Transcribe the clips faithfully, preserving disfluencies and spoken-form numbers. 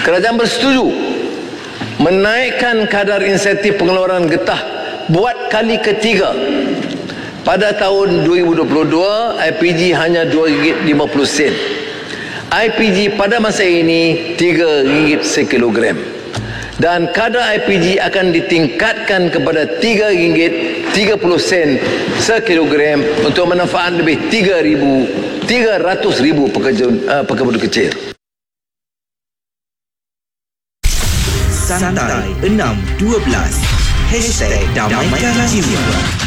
Kerajaan bersetuju menaikkan kadar insentif pengeluaran getah buat kali ketiga. Pada tahun dua ribu dua puluh dua, I P G hanya dua ringgit lima puluh sen. I P G pada masa ini tiga ringgit sekilogram. Dan kadar I P G akan ditingkatkan kepada tiga ringgit tiga puluh sen sekilogram untuk manfaat lebih tiga ribu tiga ratus ribu pekerja uh, pekebun kecil. Santai enam dua belas Hashtag Damaikan Jiwa.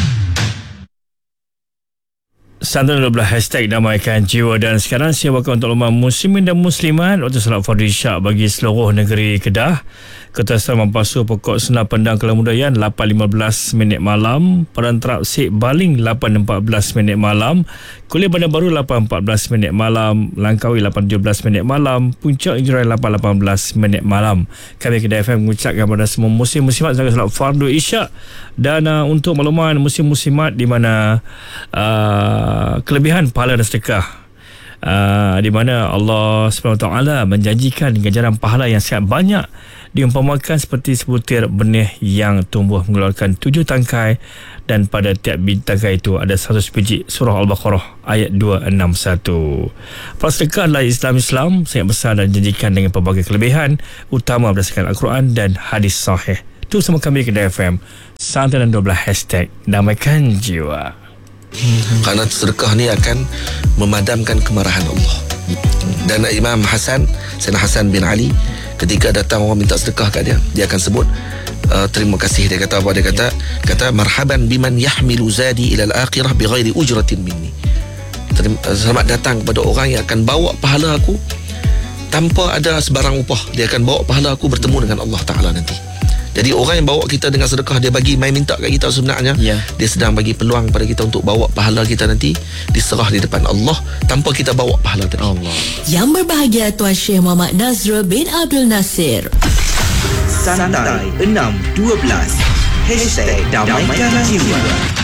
Santai dua belas Hashtag Damaikan Jiwa. Dan sekarang saya bawakan untuk umat muslimin dan muslimat waktu salat Fardhu Isyak bagi seluruh negeri Kedah. Ketasan Mampasu Pokok Senar Pendang Kelang Mudayan lapan lima belas minit malam, Perantarap Sik Baling lapan empat belas minit malam, Kuliah Bandar Baru lapan empat belas minit malam, Langkawi lapan tujuh belas minit malam, Puncak Injurai lapan lapan belas minit malam. Kami Kedah F M mengucapkan kepada semua muslim muslimat jaga salat Fardhu Isyak. Dan uh, untuk makluman muslim muslimat di mana uh, kelebihan pahala dan sedekah, Uh, di mana Allah subhanahu wa taala menjanjikan ganjaran pahala yang sangat banyak, diumpamakan seperti sebutir benih yang tumbuh mengeluarkan tujuh tangkai, dan pada tiap biji tangkai itu ada seratus biji. Surah Al-Baqarah ayat dua enam satu. Sedekah adalah Islam-Islam sangat besar dan dijanjikan dengan pelbagai kelebihan utama berdasarkan Al-Quran dan hadis sahih. Itu sama kami Kedah F M. Santai dan dua belas Hashtag Damaikan Jiwa. Hmm. Kerana sedekah ni akan memadamkan kemarahan Allah. Dan Imam Hasan, Sayyidina Hasan bin Ali, ketika datang orang minta sedekah kat dia, dia akan sebut uh, terima kasih. Dia kata apa? Dia kata kata marhaban biman yahmilu zadi ila al-akhirah bighairi ujratin minni. Terima, selamat datang kepada orang yang akan bawa pahala aku tanpa ada sebarang upah. Dia akan bawa pahala aku bertemu dengan Allah Ta'ala nanti. Jadi orang yang bawa kita dengan sedekah, dia bagi main minta kat kita sebenarnya, yeah. Dia sedang bagi peluang pada kita untuk bawa pahala kita nanti diserah di depan Allah tanpa kita bawa pahala tadi. Allah. Yang berbahagia Tuan Syekh Muhammad Nazrul bin Abdul Nasir. Santai enam dua belas Hashtag Damaikan Jiwa.